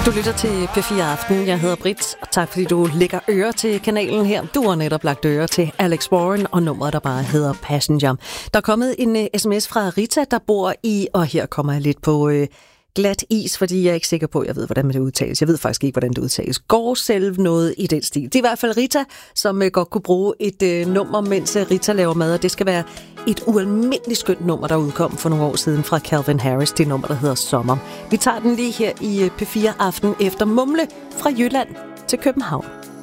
Du lytter til P4 Aften. Jeg hedder Britt, og tak fordi du lægger øre til kanalen her. Du har netop lagt øre til Alex Warren og nummeret, der bare hedder Passenger. Der er kommet en sms fra Rita, der bor i, og her kommer jeg lidt på glat is, fordi jeg er ikke sikker på, at jeg ved, hvordan det udtales. Jeg ved faktisk ikke, hvordan det udtales. Går selv noget i den stil. Det er i hvert fald Rita, som godt kunne bruge et nummer, mens Rita laver mad, og det skal være et ualmindeligt skønt nummer, der udkom for nogle år siden fra Calvin Harris. Det nummer, der hedder Sommer. Vi tager den lige her i P4 Aften efter Mumle fra Jylland til København.